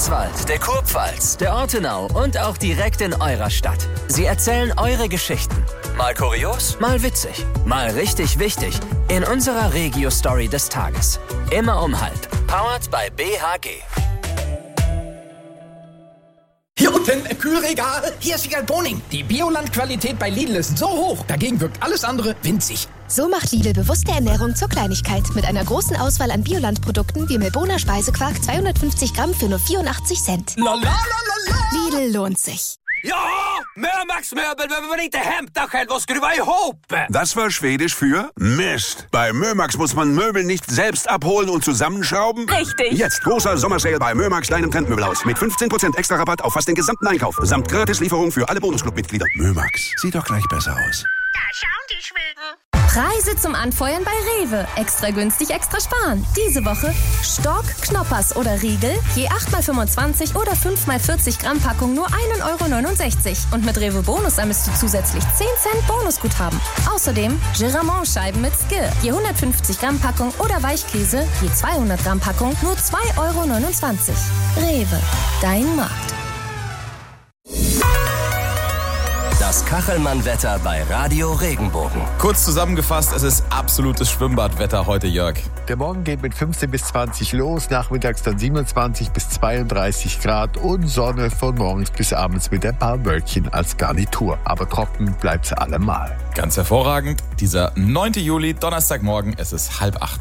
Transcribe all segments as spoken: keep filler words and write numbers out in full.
Schwarzwald, der Kurpfalz, der Ortenau und auch direkt in eurer Stadt. Sie erzählen eure Geschichten. Mal kurios, mal witzig, mal richtig wichtig. In unserer Regio-Story des Tages. Immer um halb. Powered by B H G. Hier unten, äh, Kühlregal. Hier ist Egal Boning. Die Bioland-Qualität bei Lidl ist so hoch. Dagegen wirkt alles andere winzig. So macht Lidl bewusste Ernährung zur Kleinigkeit. Mit einer großen Auswahl an Bioland-Produkten wie Melboner Speisequark zweihundertfünfzig Gramm für nur vierundachtzig Cent. La, la, la, la, la. Lidl lohnt sich. Ja, Mörmax-Möbel behöver man inte hämta själv och skruva ihop. Das war Schwedisch für Mist. Bei Mörmax muss man Möbel nicht selbst abholen und zusammenschrauben. Richtig. Jetzt großer Sommersale bei Mörmax, deinem Trendmöbelhaus. Mit fünfzehn Prozent extra Rabatt auf fast den gesamten Einkauf. Samt Gratislieferung für alle Bonusclub-Mitglieder. Mörmax, sieht doch gleich besser aus. Da schauen die Schweden. Preise zum Anfeuern bei Rewe. Extra günstig, extra sparen. Diese Woche Stork, Knoppers oder Riegel. Je acht mal fünfundzwanzig oder fünf mal vierzig Gramm Packung nur ein Euro neunundsechzig. Und mit Rewe Bonus ermisst du zusätzlich zehn Cent Bonusguthaben. Außerdem Giramont-Scheiben mit Skill. Je hundertfünfzig Gramm Packung oder Weichkäse. Je zweihundert Gramm Packung nur zwei Euro neunundzwanzig. Rewe, dein Markt. Das Kachelmann-Wetter bei Radio Regenbogen. Kurz zusammengefasst, es ist absolutes Schwimmbadwetter heute, Jörg. Der Morgen geht mit fünfzehn bis zwanzig los, nachmittags dann siebenundzwanzig bis zweiunddreißig Grad und Sonne von morgens bis abends mit ein paar Wölkchen als Garnitur. Aber trocken bleibt's allemal. Ganz hervorragend. Dieser neunten Juli, Donnerstagmorgen, es ist halb acht.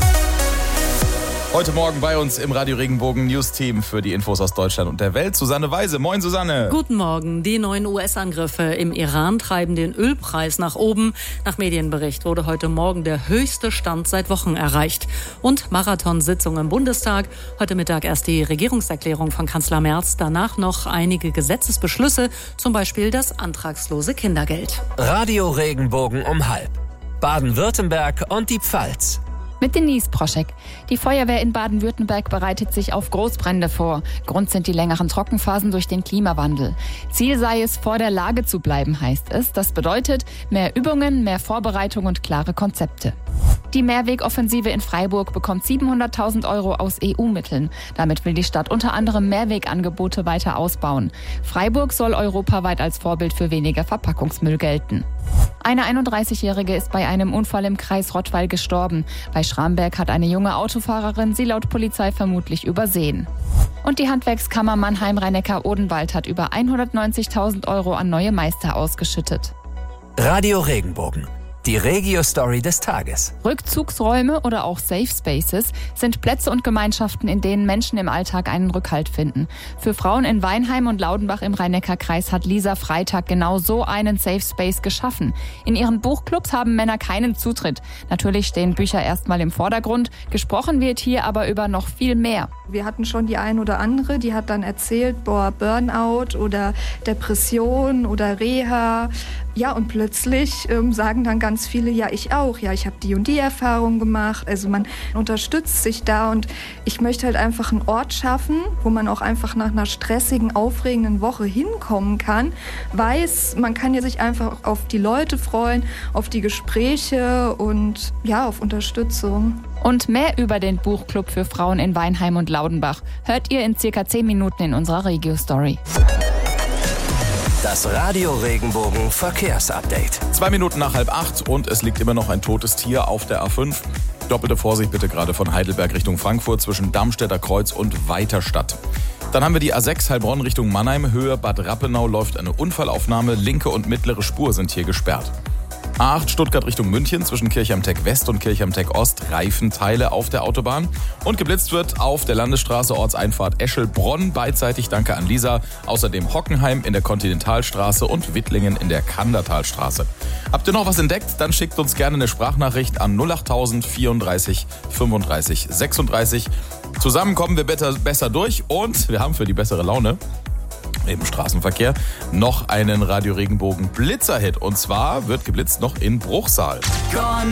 Heute Morgen bei uns im Radio Regenbogen News-Team für die Infos aus Deutschland und der Welt. Susanne Weise. Moin, Susanne. Guten Morgen. Die neuen U S-Angriffe im Iran treiben den Ölpreis nach oben. Nach Medienbericht wurde heute Morgen der höchste Stand seit Wochen erreicht. Und Marathonsitzung im Bundestag. Heute Mittag erst die Regierungserklärung von Kanzler Merz. Danach noch einige Gesetzesbeschlüsse, zum Beispiel das antragslose Kindergeld. Radio Regenbogen um halb. Baden-Württemberg und die Pfalz. Mit Denise Proschek. Die Feuerwehr in Baden-Württemberg bereitet sich auf Großbrände vor. Grund sind die längeren Trockenphasen durch den Klimawandel. Ziel sei es, vor der Lage zu bleiben, heißt es. Das bedeutet mehr Übungen, mehr Vorbereitung und klare Konzepte. Die Mehrwegoffensive in Freiburg bekommt siebenhunderttausend Euro aus E U-Mitteln. Damit will die Stadt unter anderem Mehrwegangebote weiter ausbauen. Freiburg soll europaweit als Vorbild für weniger Verpackungsmüll gelten. Eine einunddreißigjährige ist bei einem Unfall im Kreis Rottweil gestorben. Bei Schramberg hat eine junge Autofahrerin sie laut Polizei vermutlich übersehen. Und die Handwerkskammer Mannheim-Rhein-Neckar-Odenwald hat über hundertneunzigtausend Euro an neue Meister ausgeschüttet. Radio Regenbogen. Die Regio-Story des Tages. Rückzugsräume oder auch Safe Spaces sind Plätze und Gemeinschaften, in denen Menschen im Alltag einen Rückhalt finden. Für Frauen in Weinheim und Laudenbach im Rhein-Neckar-Kreis hat Lisa Freitag genau so einen Safe Space geschaffen. In ihren Buchclubs haben Männer keinen Zutritt. Natürlich stehen Bücher erstmal im Vordergrund. Gesprochen wird hier aber über noch viel mehr. Wir hatten schon die ein oder andere, die hat dann erzählt, boah, Burnout oder Depression oder Reha. Ja, und plötzlich ähm, sagen dann ganz viele, ja, ich auch, ja, ich habe die und die Erfahrung gemacht. Also man unterstützt sich da und ich möchte halt einfach einen Ort schaffen, wo man auch einfach nach einer stressigen, aufregenden Woche hinkommen kann, weiß, man kann ja sich einfach auf die Leute freuen, auf die Gespräche und ja, auf Unterstützung. Und mehr über den Buchclub für Frauen in Weinheim und Laudenbach hört ihr in circa zehn Minuten in unserer Regio-Story. Das Radio Regenbogen Verkehrsupdate. Zwei Minuten nach halb acht und es liegt immer noch ein totes Tier auf der A fünf. Doppelte Vorsicht bitte gerade von Heidelberg Richtung Frankfurt zwischen Darmstädter Kreuz und Weiterstadt. Dann haben wir die A sechs Heilbronn Richtung Mannheim. Höhe Bad Rappenau läuft eine Unfallaufnahme. Linke und mittlere Spur sind hier gesperrt. A acht Stuttgart Richtung München zwischen Kirchheim-Tech West und Kirchheim-Tech Ost. Reifenteile auf der Autobahn. Und geblitzt wird auf der Landesstraße Ortseinfahrt Eschelbronn. Beidseitig danke an Lisa. Außerdem Hockenheim in der Kontinentalstraße und Wittlingen in der Kandertalstraße. Habt ihr noch was entdeckt? Dann schickt uns gerne eine Sprachnachricht an null achttausend vierunddreißig fünfunddreißig sechsunddreißig. Zusammen kommen wir besser durch und wir haben für die bessere Laune im Straßenverkehr noch einen Radio Regenbogen Blitzerhit. Und zwar wird geblitzt noch in Bruchsal.